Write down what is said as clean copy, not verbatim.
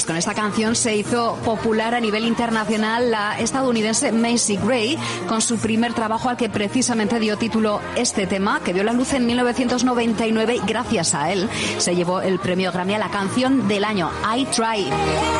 con esta canción se hizo popular a nivel internacional la estadounidense Macy Gray, con su primer trabajo al que precisamente dio título este tema, que vio la luz en 1999 y gracias a él se llevó el premio Grammy a la canción del año, I Try.